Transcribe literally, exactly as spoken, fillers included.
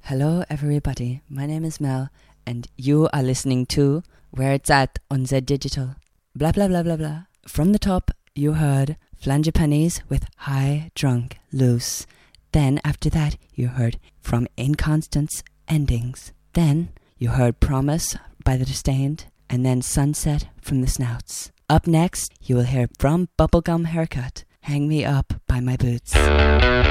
Hello everybody, my name is Mel and you are listening to Where It's At on Z Digital. Blah blah blah blah blah. From the top you heard Flangepennies with High, Drunk, Loose. Then after that you heard From Inconstance Endings. Then you heard Promise by The Disdained, and then Sunset from The Snouts. Up next you will hear from Bubblegum Haircut, Hang Me Up by My Boots.